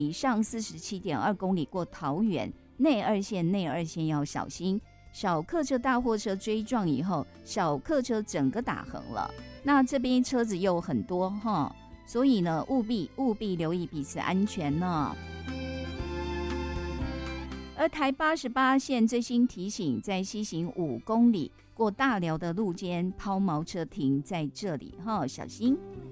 以上47.2公里过桃园内二线要小心。小客车大货车追撞以后，小客车整个打横了，那这边车子又很多哈，所以呢务必留意彼此安全呢。而台88线最新提醒，在西行5公里过大寮的路肩抛锚车停在这里哈，小心。